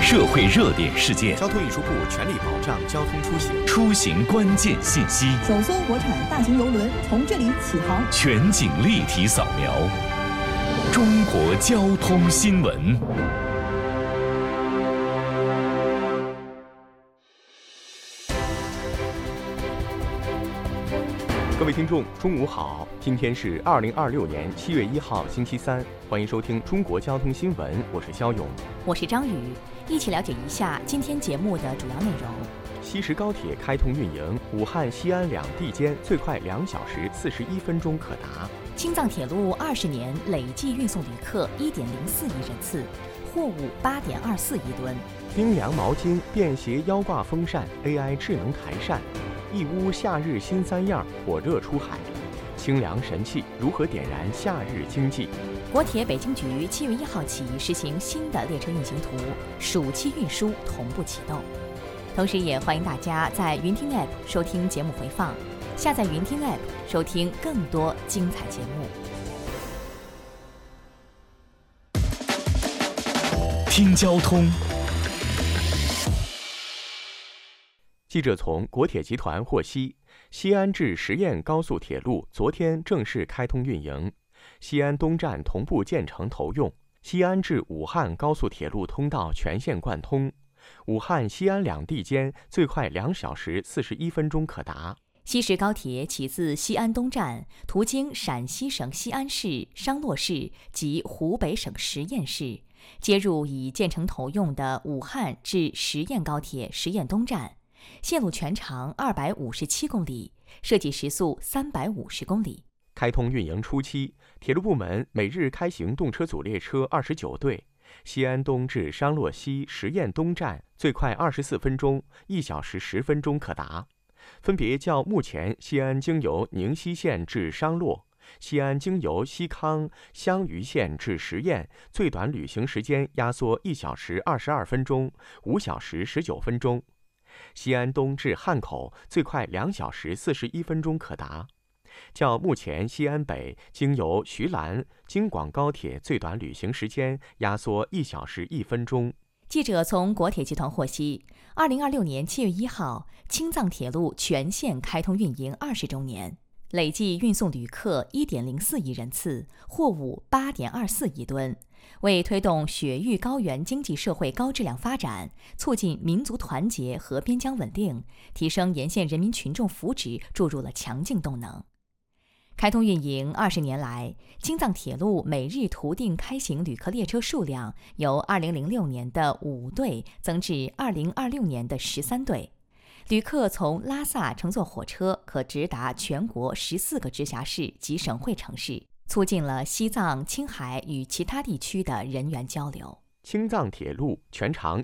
社会热点事件， 交通运输部全力保障交通出行， 出行关键信息， 首艘国产大型邮轮从这里起航， 全景立体扫描，中国交通新闻。 各位听众，中午好！今天是2026年7月1号，星期三，欢迎收听中国交通新闻，我是肖勇， 我是张宇，一起了解一下今天节目的主要内容。 西石高铁开通运营，武汉、西安两地间最快2小时41分钟可达。 青藏铁路20年累计运送旅客1.04亿人次，货物8.24亿吨。 冰凉毛巾、便携腰挂风扇、AI 智能台扇。一屋夏日新三样，火热出海，清凉神器如何点燃夏日经济？ 国铁北京局7月1号起实行新的列车运行图，暑期运输同步启动。同时也欢迎大家在云听 App 收听节目回放，下载云听 App 收听更多精彩节目。 听交通。 记者从国铁集团获悉，西安至十堰高速铁路昨天正式开通运营，西安东站同步建成投用，西安至武汉高速铁路通道全线贯通，武汉、西安两地间最快2小时41分钟可达。 西石高铁起自西安东站，途经陕西省西安市、商洛市及湖北省十堰市，接入已建成投用的武汉至十堰高铁十堰东站。线路全长257公里，设计时速350公里。 开通运营初期，铁路部门每日开行动车组列车29对，西安东至商洛西十堰东站最快24分钟，1小时10分钟可达，分别较目前西安经由宁西线至商洛、西安经由西康、襄余线至十堰最短旅行时间压缩1小时22分钟，5小时19分钟。西安东至汉口最快2小时41分钟可达，较目前西安北经由徐兰、京广高铁最短旅行时间压缩1小时1分钟。 记者从国铁集团获悉，2026年7月1号，青藏铁路全线开通运营20周年，累计运送旅客1.04亿人次，货物8.24亿吨。为推动雪域高原经济社会高质量发展，促进民族团结和边疆稳定，提升沿线人民群众福祉注入了强劲动能。开通运营20年来，青藏铁路每日图定开行旅客列车数量由2006年的5对增至2026年的13对。旅客从拉萨乘坐火车可直达全国14个直辖市及省会城市，促进了西藏、青海与其他地区的人员交流。 青藏铁路全长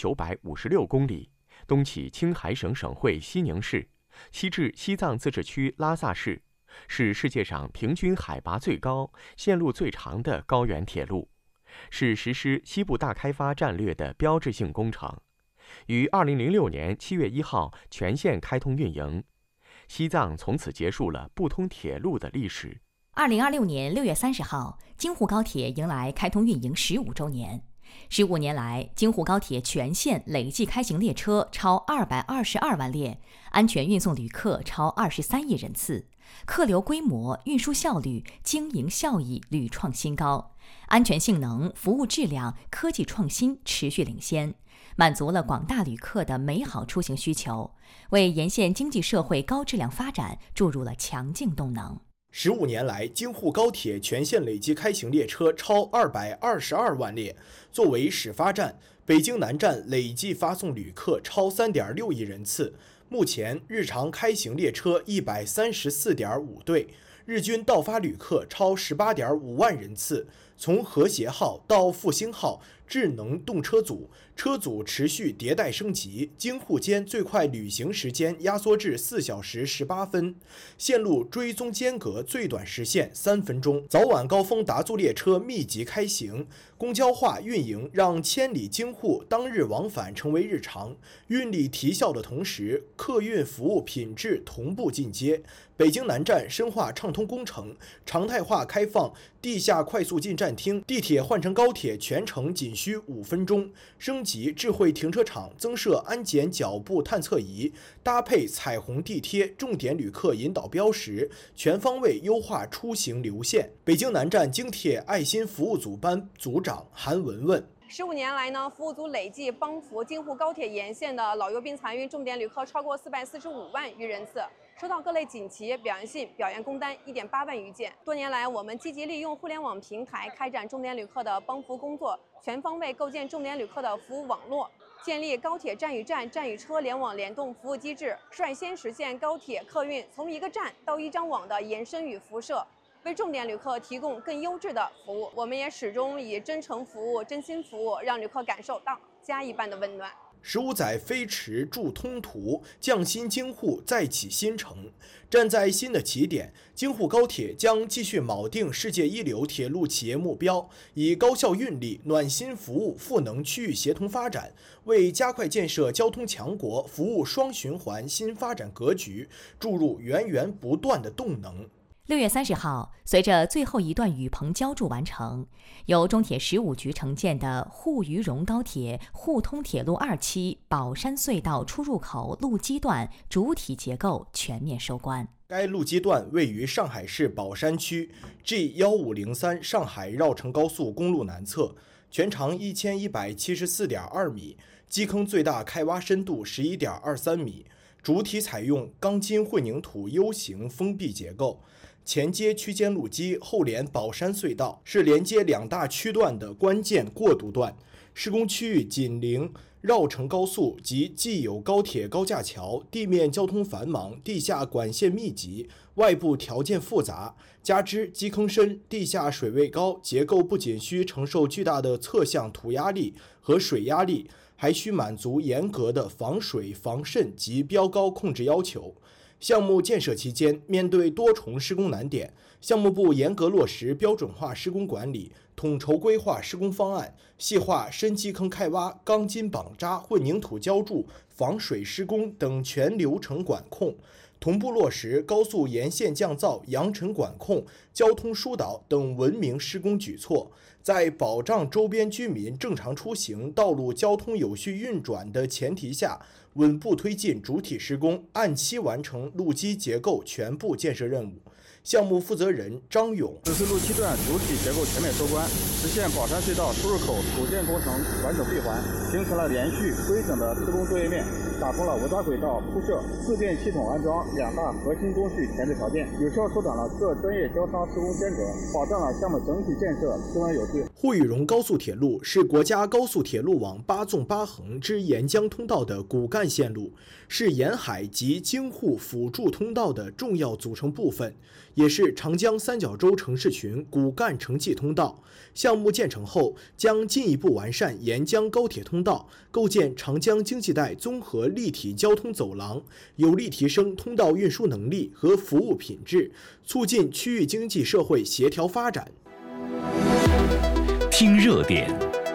1956公里，东起青海省省会西宁市，西至西藏自治区拉萨市，是世界上平均海拔最高、线路最长的高原铁路，是实施西部大开发战略的标志性工程。于2006年7月1号全线开通运营，西藏从此结束了不通铁路的历史。 2026年6月30号，京沪高铁迎来开通运营15周年。15年来，京沪高铁全线累计开行列车超222万列，安全运送旅客超23亿人次，客流规模、运输效率、经营效益屡创新高，安全性能、服务质量、科技创新持续领先，满足了广大旅客的美好出行需求，为沿线经济社会高质量发展注入了强劲动能。 15年来，京沪高铁全线累计开行列车超222万列。作为始发站，北京南站累计发送旅客超3.6亿人次。目前，日常开行列车134.5对，日均到发旅客超18.5万人次。从和谐号到复兴号智能动车组，车组持续迭代升级，京沪间最快旅行时间压缩至4小时18分，线路追踪间隔最短实现3分钟。早晚高峰达租列车密集开行，公交化运营让千里京沪当日往返成为日常，运力提效的同时，客运服务品质同步进阶， 北京南站深化畅通工程，常态化开放地下快速进站厅，地铁换乘高铁全程仅需5分钟。升级智慧停车场，增设安检脚步探测仪，搭配彩虹地贴、重点旅客引导标识，全方位优化出行流线。北京南站京铁爱心服务组班组长韩文文。 15年来呢，服务组累计帮扶京沪高铁沿线的老幼病残孕重点旅客超过445万余人次，收到各类锦旗、表扬信、表扬工单1.8万余件。多年来，我们积极利用互联网平台开展重点旅客的帮扶工作，全方位构建重点旅客的服务网络，建立高铁站与站、站与车联网联动服务机制，率先实现高铁客运从一个站到一张网的延伸与辐射。为重点旅客提供更优质的服务，我们也始终以真诚服务、真心服务，让旅客感受到家一般的温暖。 15载飞驰筑通途，匠心京沪再起新程。站在新的起点，京沪高铁将继续铆定世界一流铁路企业目标，以高效运力、暖心服务赋能区域协同发展，为加快建设交通强国、服务双循环新发展格局注入源源不断的动能。 6月30号，随着最后一段雨棚浇筑完成，由中铁15局承建的沪渝蓉高铁沪通铁路2期宝山隧道出入口路基段主体结构全面收官。 该路基段位于上海市宝山区 G1503 上海绕城高速公路南侧，全长1174.2米，基坑最大开挖深度11.23米，主体采用钢筋混凝土 U 型封闭结构。前接区间路基，后连宝山隧道，是连接2大区段的关键过渡段。施工区域紧邻绕城高速及既有高铁高架桥，地面交通繁忙，地下管线密集，外部条件复杂，加之基坑深，地下水位高，结构不仅需承受巨大的侧向土压力和水压力，还需满足严格的防水、防渗及标高控制要求。项目建设期间，面对多重施工难点，项目部严格落实标准化施工管理，统筹规划施工方案，细化深基坑开挖、钢筋绑扎、混凝土浇筑、防水施工等全流程管控，同步落实高速沿线降噪、扬尘管控、交通疏导等文明施工举措，在保障周边居民正常出行、道路交通有序运转的前提下，稳步推进主体施工，按期完成路基结构全部建设任务。项目负责人张勇： 此次路基段主体结构全面收官，实现宝山隧道出入口土建工程完整闭环，形成了连续规整的施工作业面，打通了无渣轨道铺设、自变系统安装2大核心工序前置条件，有效缩短了各专业交商施工间隔，保障了项目整体建设顺安有序。 沪渝蓉高速铁路是国家高速铁路网8纵8横之沿江通道的骨干线路，是沿海及京沪辅助通道的重要组成部分，也是长江三角洲城市群骨干承继通道。项目建成后，将进一步完善沿江高铁通道，构建长江经济带综合立体交通走廊，有力提升通道运输能力和服务品质，促进区域经济社会协调发展。 听热点。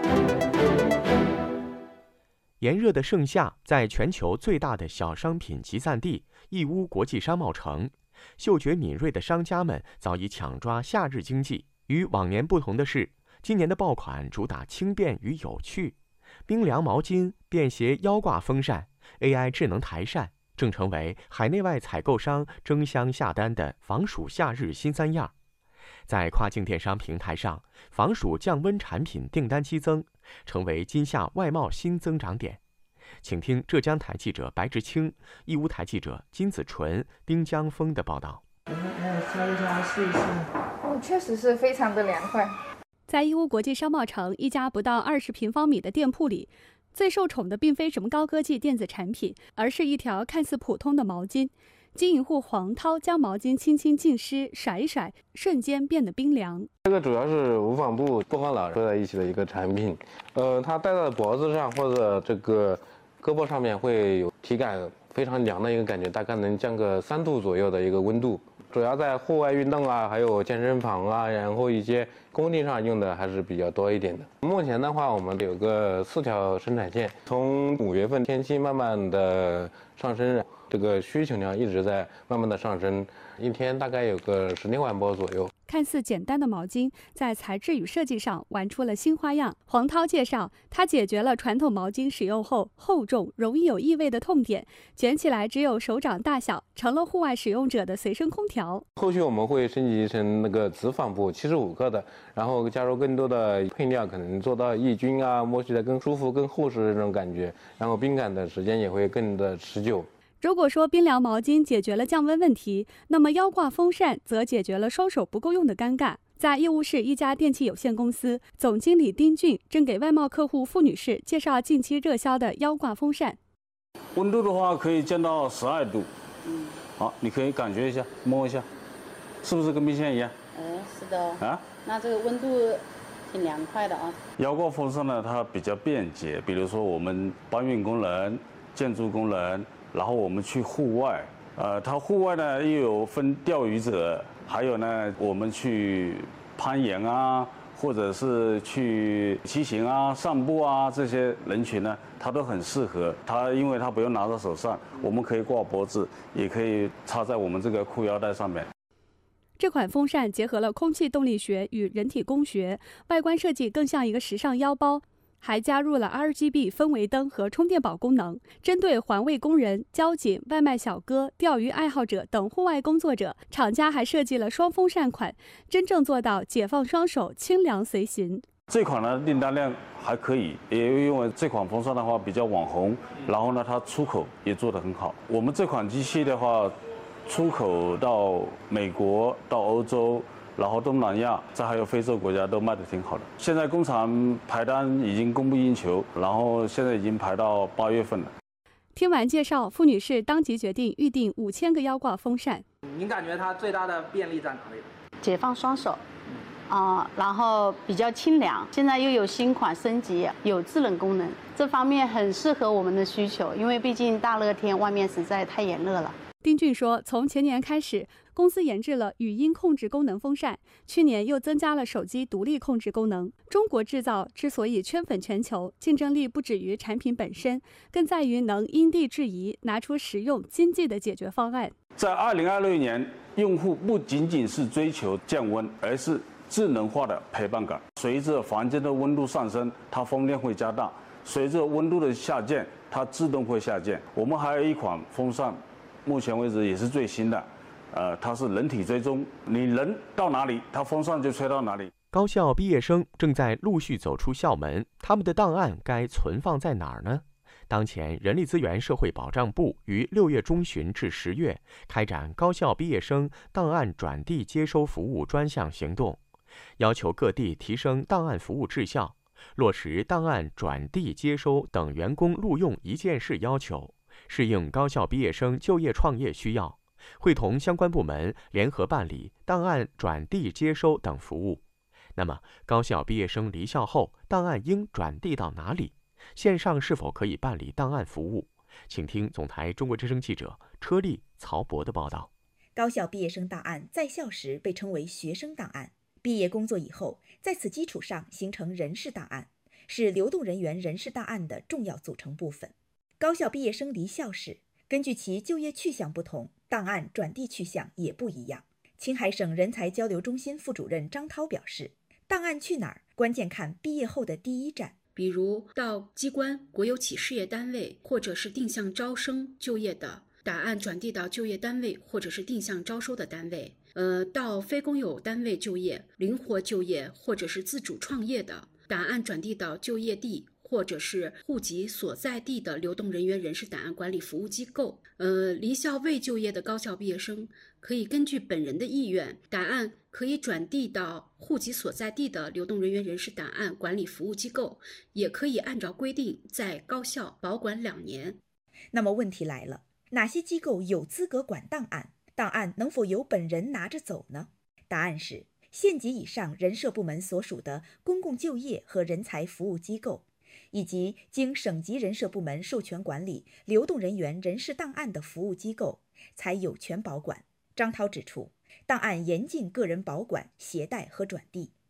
炎热的盛夏，在全球最大的小商品集散地义乌国际商贸城，嗅觉敏锐的商家们早已抢抓夏日经济。与往年不同的是，今年的爆款主打轻便与有趣，冰凉毛巾、便携腰挂风扇、AI 智能台扇，正成为海内外采购商争相下单的防暑夏日新3样。在跨境电商平台上，防暑降温产品订单激增，成为今夏外贸新增长点。请听浙江台记者白志清、义乌台记者金子纯、丁江峰的报道。 敲一下试一试，确实是非常的凉快。 在义乌国际商贸城一家不到20平方米的店铺里，最受宠的并非什么高科技电子产品，而是一条看似普通的毛巾。经营户黄涛将毛巾轻轻浸湿，甩一甩，瞬间变得冰凉。 这个主要是无纺布不和老合在一起的一个产品，它戴在脖子上或者这个胳膊上面会有体感非常凉的一个感觉，大概能降个3度左右的一个温度。主要在户外运动啊，还有健身房啊，然后一些工地上用的还是比较多一点的。目前的话，我们有个4条生产线，从5月份天气慢慢的上升， 这个需求量一直在慢慢的上升，一天大概有个16万包左右。 看似简单的毛巾，在材质与设计上玩出了新花样。黄涛介绍，他解决了传统毛巾使用后厚重、容易有异味的痛点，卷起来只有手掌大小，成了户外使用者的随身空调。 后续我们会升级成那个直纺布，75克的，然后加入更多的配料，可能做到抑菌啊，摸起来更舒服、更厚实的这种感觉，然后冰感的时间也会更的持久。 如果说冰凉毛巾解决了降温问题，那么腰挂风扇则解决了双手不够用的尴尬。在义乌市一家电器有限公司，总经理丁俊正给外贸客户付女士介绍近期热销的腰挂风扇。 温度的话可以降到12度，好，你可以感觉一下，摸一下，是不是跟冰箱一样？ 是的。啊，那这个温度挺凉快的啊。 腰挂风扇呢，它比较便捷，比如说我们搬运工人、建筑工人。然后我们去户外，它户外呢又有分钓鱼者，还有呢我们去攀岩啊，或者是去骑行啊、散步啊，这些人群呢，它都很适合。它因为它不用拿到手上，我们可以挂脖子，也可以插在我们这个裤腰带上面。 这款风扇结合了空气动力学与人体工学，外观设计更像一个时尚腰包。还加入了 RGB 氛围灯和充电宝功能，针对环卫工人、交警、外卖小哥、钓鱼爱好者等户外工作者，厂家还设计了双风扇款，真正做到解放双手，清凉随行。 这款呢订单量还可以，也因为这款风扇的话比较网红，然后呢它出口也做得很好。我们这款机器的话，出口到美国、到欧洲。然后东南亚，这还有非洲国家都卖得挺好的。现在工厂排单已经供不应求，然后现在已经排到8月份了。 听完介绍，付女士当即决定预订5000个腰挂风扇。 您感觉它最大的便利在哪里？ 解放双手，然后比较清凉。现在又有新款升级，有制冷功能，这方面很适合我们的需求，因为毕竟大热天外面实在太炎热了。 丁俊说，从前年开始，公司研制了语音控制功能风扇，去年又增加了手机独立控制功能。中国制造之所以圈粉全球，竞争力不止于产品本身，更在于能因地制宜，拿出实用经济的解决方案。 在2026年，用户不仅仅是追求降温，而是智能化的陪伴感。随着房间的温度上升，它风量会加大；随着温度的下降，它自动会下降。我们还有一款风扇。目前为止也是最新的，它是人体追踪，你人到哪里，它风扇就吹到哪里。 高校毕业生正在陆续走出校门，他们的档案该存放在哪儿呢？当前，人力资源社会保障部于6月中旬至10月开展高校毕业生档案转递接收服务专项行动，要求各地提升档案服务质效，落实档案转递接收等员工录用一件事要求。适应高校毕业生就业创业需要，会同相关部门联合办理档案转递接收等服务。那么，高校毕业生离校后，档案应转递到哪里？线上是否可以办理档案服务？请听总台中国之声记者车丽、曹博的报道。 高校毕业生档案在校时被称为学生档案，毕业工作以后，在此基础上形成人事档案，是流动人员人事档案的重要组成部分。高校毕业生离校时，根据其就业去向不同，档案转递去向也不一样。青海省人才交流中心副主任张涛表示，档案去哪儿，关键看毕业后的第一站， 比如到机关、国有企事业单位或者是定向招生就业的，档案转递到就业单位或者是定向招收的单位；到非公有单位就业、灵活就业或者是自主创业的，档案转递到就业地或者是户籍所在地的流动人员人事档案管理服务机构。离校未就业的高校毕业生可以根据本人的意愿，档案可以转递到户籍所在地的流动人员人事档案管理服务机构，也可以按照规定在高校保管2年。 那么问题来了，哪些机构有资格管档案？档案能否由本人拿着走呢？答案是县级以上人社部门所属的公共就业和人才服务机构，以及经省级人社部门授权管理流动人员人事档案的服务机构才有权保管。张涛指出，档案严禁个人保管、携带和转递。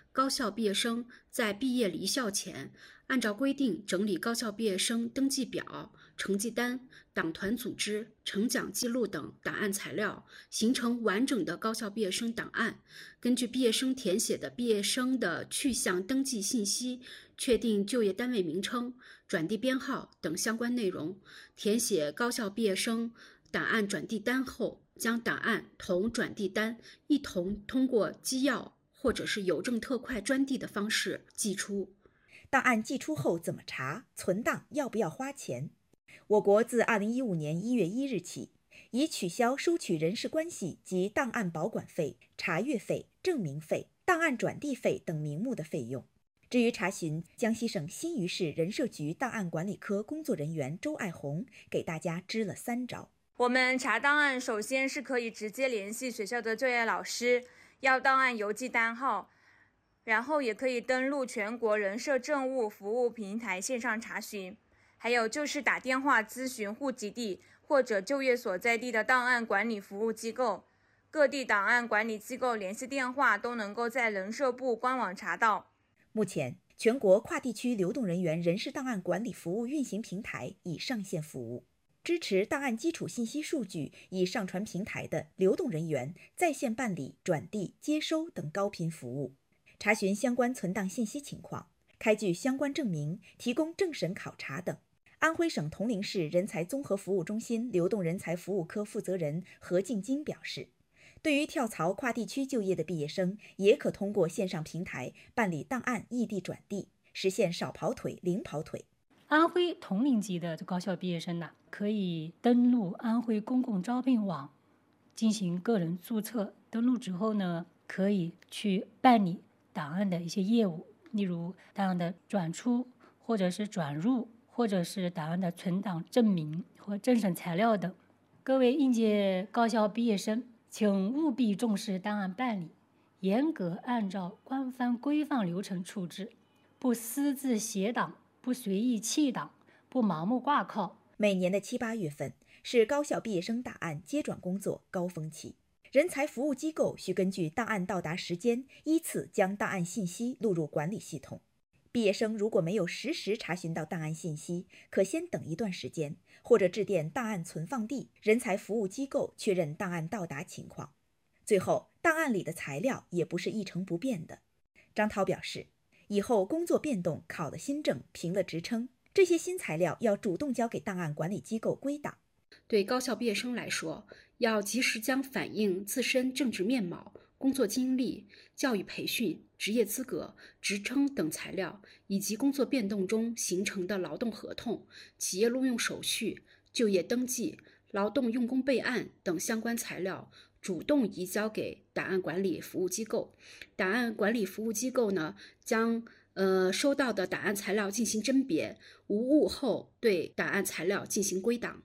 高校毕业生在毕业离校前，按照规定整理高校毕业生登记表、成绩单、党团组织、成奖记录等档案材料，形成完整的高校毕业生档案。根据毕业生填写的毕业生的去向登记信息，确定就业单位名称、转递编号等相关内容。填写高校毕业生档案转递单后，将档案同转递单一同通过机要或者是邮政特快专递的方式寄出。 档案寄出后怎么查？存档要不要花钱？我国自2015年1月1日起，已取消收取人事关系及档案保管费、查阅费、证明费、档案转递费等名目的费用。至于查询，江西省新余市人社局档案管理科工作人员周爱红给大家支了3招。 我们查档案，首先是可以直接联系学校的就业老师，要档案邮寄单号，然后也可以登录全国人社政务服务平台线上查询，还有就是打电话咨询户籍地或者就业所在地的档案管理服务机构，各地档案管理机构联系电话都能够在人社部官网查到。 目前，全国跨地区流动人员人事档案管理服务运行平台已上线服务，支持档案基础信息数据已上传平台的流动人员在线办理、转递、接收等高频服务，查询相关存档信息情况，开具相关证明，提供政审考察等。安徽省铜陵市人才综合服务中心流动人才服务科负责人何静金表示，对于跳槽跨地区就业的毕业生，也可通过线上平台办理档案异地转递，实现少跑腿、零跑腿。 安徽铜陵级的高校毕业生呢，可以登录安徽公共招聘网进行个人注册。登录之后呢，可以去办理档案的一些业务，例如档案的转出，或者是转入，或者是档案的存档证明或政审材料等。各位应届高校毕业生，请务必重视档案办理，严格按照官方规范流程处置，不私自写档，不随意弃档，不盲目挂靠。 每年的7、8月份是高校毕业生档案接转工作高峰期，人才服务机构需根据档案到达时间，依次将档案信息录入管理系统。毕业生如果没有实时查询到档案信息，可先等一段时间，或者致电档案存放地人才服务机构确认档案到达情况。最后，档案里的材料也不是一成不变的。张涛表示，以后工作变动、考了新证、评了职称，这些新材料要主动交给档案管理机构归档。 对高校毕业生来说，要及时将反映自身政治面貌、工作经历、教育培训、职业资格、职称等材料，以及工作变动中形成的劳动合同、企业录用手续、就业登记、劳动用工备案等相关材料，主动移交给档案管理服务机构。档案管理服务机构呢，将收到的档案材料进行甄别，无误后对档案材料进行归档。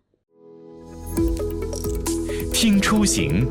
听出行。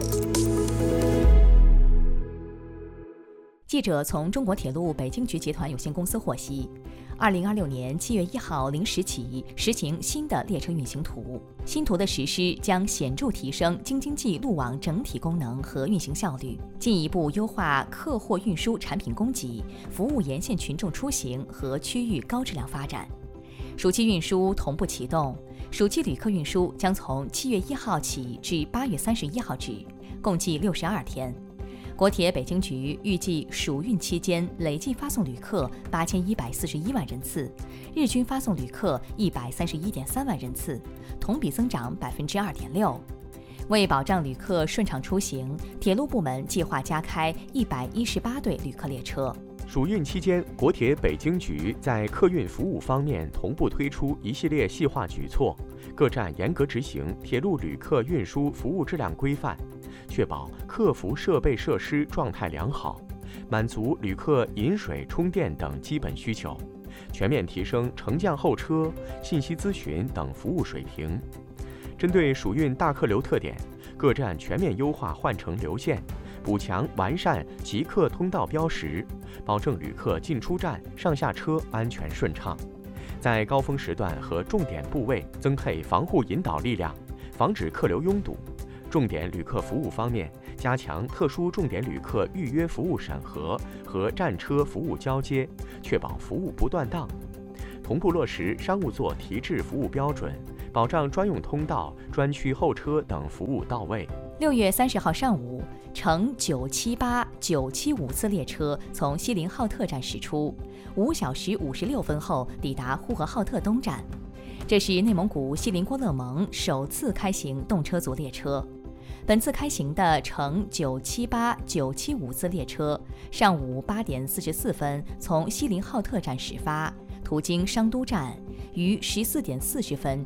记者从中国铁路北京局集团有限公司获悉，2026年7月1号0时起实行新的列车运行图。新图的实施将显著提升京津冀路网整体功能和运行效率，进一步优化客货运输产品供给，服务沿线群众出行和区域高质量发展。暑期运输同步启动，暑期旅客运输将从7月1号起至8月31号止，共计62天。国铁北京局预计暑运期间累计发送旅客8141万人次，日均发送旅客131.3万人次，同比增长2.6%。为保障旅客顺畅出行，铁路部门计划加开118对旅客列车。 暑运期间，国铁北京局在客运服务方面同步推出一系列细化举措，各站严格执行铁路旅客运输服务质量规范，确保客服设备设施状态良好，满足旅客饮水、充电等基本需求，全面提升乘降候车、信息咨询等服务水平。针对暑运大客流特点，各站全面优化换乘流线，补强完善集客通道标识，保证旅客进出站、上下车安全顺畅。在高峰时段和重点部位增配防护引导力量，防止客流拥堵。 重点旅客服务方面，加强特殊重点旅客预约服务审核和战车服务交接，确保服务不断档。同步落实商务座提质服务标准，保障专用通道、专区候车等服务到位。 6月30号上午，乘978、975次列车从锡林浩特站驶出，5小时56分后抵达呼和浩特东站。这是内蒙古锡林郭勒盟首次开行动车组列车。本次开行的乘978、975次列车，上午8点44分从锡林浩特站始发，途经商都站，于14点40分